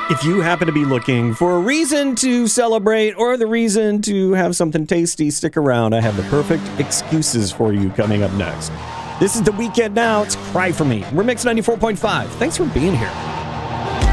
If you happen to be looking for a reason to celebrate or the reason to have something tasty, stick around. I have the perfect excuses for you coming up next. This is The Weekend Now. It's Cry For Me. We're Mix 94.5. Thanks for being here.